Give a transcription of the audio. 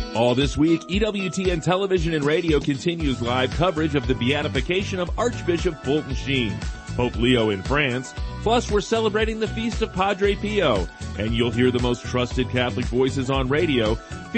All this week, EWTN Television and Radio continues live coverage of the beatification of Archbishop Fulton Sheen, Pope Leo in France. Plus, we're celebrating the feast of Padre Pio, and you'll hear the most trusted Catholic voices on radio